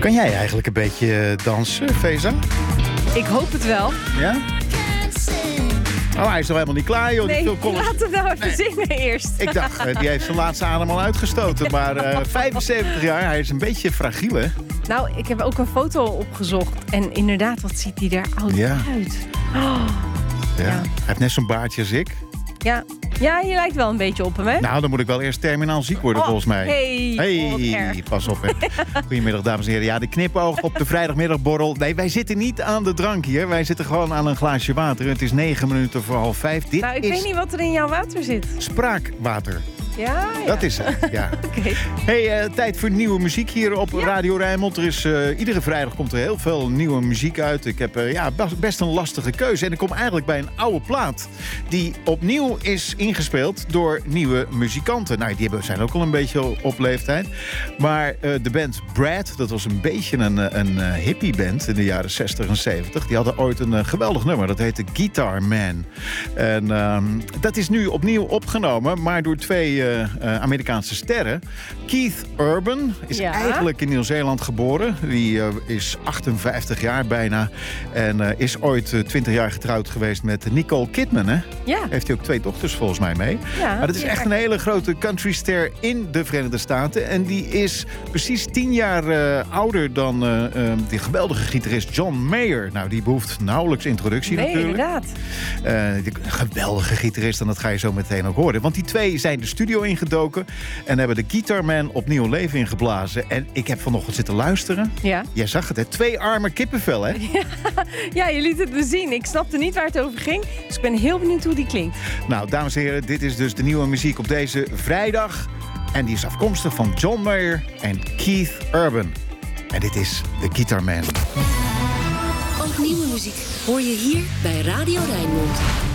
Kan jij eigenlijk een beetje dansen, Feza? Ik hoop het wel. Ja? Oh, hij is nog helemaal niet klaar, joh. Nee, laat hem nou even zingen eerst. Ik dacht, die heeft zijn laatste adem al uitgestoten. Maar 75 jaar, hij is een beetje fragiel, hè? Nou, ik heb ook een foto opgezocht. En inderdaad, wat ziet hij er oud uit. Oh. Ja. Hij heeft net zo'n baardje als ik. Ja, je lijkt wel een beetje op hem, hè? Nou, dan moet ik wel eerst terminaal ziek worden, volgens mij. Hey, pas op, hè. Goedemiddag, dames en heren. Ja, de knipoog op de vrijdagmiddagborrel. Nee, wij zitten niet aan de drank hier. Wij zitten gewoon aan een glaasje water. Het is 9 minuten voor 4:30. Dit ik weet niet wat er in jouw water zit. Spraakwater. Ja. Dat is het, ja. Oké. Hey, tijd voor nieuwe muziek hier op Radio Rijnmond. Er is, iedere vrijdag komt er heel veel nieuwe muziek uit. Ik heb best een lastige keuze. En ik kom eigenlijk bij een oude plaat die opnieuw is ingespeeld door nieuwe muzikanten. Nou, die zijn ook al een beetje op leeftijd. Maar de band Brad, dat was een beetje een hippieband in de jaren 60 en 70. Die hadden ooit een geweldig nummer. Dat heette Guitar Man. En dat is nu opnieuw opgenomen, maar door twee Amerikaanse sterren. Keith Urban is eigenlijk in Nieuw-Zeeland geboren. Die is 58 jaar bijna. En is ooit 20 jaar getrouwd geweest met Nicole Kidman. Hè? Ja. Heeft hij ook 2 dochters volgens mij mee. Ja, maar dat is echt een hele grote countryster in de Verenigde Staten. En die is precies 10 jaar ouder dan die geweldige gitarist John Mayer. Nou, die behoeft nauwelijks introductie natuurlijk. Inderdaad. Een geweldige gitarist, en dat ga je zo meteen ook horen. Want die twee zijn de studio ingedoken en hebben de Guitar Man opnieuw leven ingeblazen. En ik heb vanochtend zitten luisteren. Ja. Jij zag het, hè? 2 arme kippenvel, hè? Ja, je liet het me zien. Ik snapte niet waar het over ging. Dus ik ben heel benieuwd hoe die klinkt. Nou, dames en heren, dit is dus de nieuwe muziek op deze vrijdag. En die is afkomstig van John Mayer en Keith Urban. En dit is The Guitar Man. Ook nieuwe muziek hoor je hier bij Radio Rijnmond.